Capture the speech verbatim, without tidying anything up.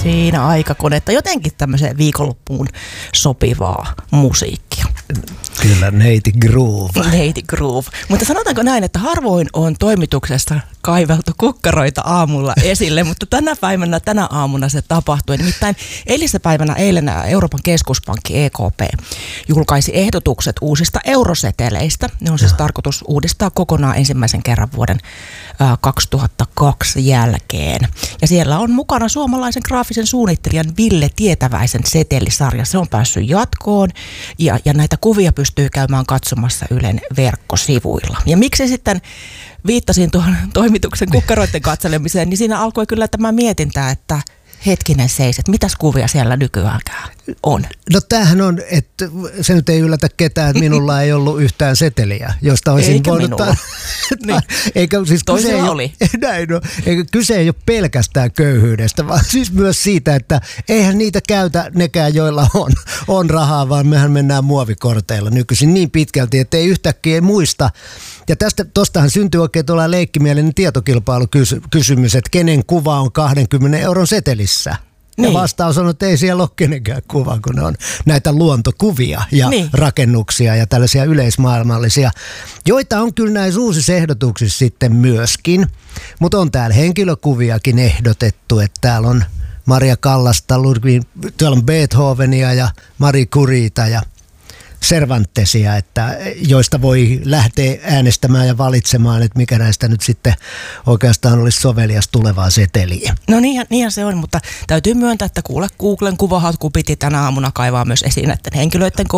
Machine, Aikakonetta, jotenkin tämmöiseen viikonloppuun sopivaa musiikkia. Kyllä, neiti groove. Neiti groove. Mutta sanotaanko näin, että harvoin on toimituksesta kaiveltu kukkaroita aamulla esille, mutta tänä päivänä, tänä aamuna se tapahtui. Nimittäin eilisenä päivänä eilen Euroopan keskuspankki E K P julkaisi ehdotukset uusista euroseteleistä. Ne on siis ja. tarkoitus uudistaa kokonaan ensimmäisen kerran vuoden äh, kaksituhattakaksi jälkeen. Ja siellä on mukana suomalaisen graafisen suunnittelijan Ville Tietäväisen setelisarja. Se on päässyt jatkoon ja, ja näitä kuvia pystyy käymään katsomassa Ylen verkkosivuilla. Ja miksi sitten viittasin tuohon toimituksen kukkaroiden katselemiseen, niin siinä alkoi kyllä tämä mietintä, että hetkinen seis, että mitäs kuvia siellä nykyäänkään on? No tämähän on, että se nyt ei yllätä ketään, että minulla ei ollut yhtään seteliä, josta olisin eikä voinut... minulla. niin. Eikä, siis kyse ei oli. Ole, näin, no, eikä kyse ei ole pelkästään köyhyydestä, vaan siis myös siitä, että eihän niitä käytä nekään, joilla on, on rahaa, vaan mehän mennään muovikorteilla nykyisin niin pitkälti, että ei yhtäkkiä muista. Ja tästä, tostahan syntyy oikein tuolla leikkimielinen tietokilpailukysymys, että kenen kuva on kahdenkymmenen euron setelissä. Niin. Ja vastaus on, että ei siellä ole kenenkään kuva, kun ne on näitä luontokuvia ja niin. rakennuksia ja tällaisia yleismaailmallisia, joita on kyllä näissä uusissa ehdotuksissa sitten myöskin. Mutta on täällä henkilökuviakin ehdotettu, että täällä on Maria Kallasta, Ludwig, täällä on Beethovenia ja Marie Curietä ja Cervantesia, että joista voi lähteä äänestämään ja valitsemaan, että mikä näistä nyt sitten oikeastaan olisi sovelias tulevaa seteliä. No niin, niinhän se on, mutta täytyy myöntää, että kuule Googlen kuvahaku piti tänä aamuna kaivaa myös esiin näiden henkilöiden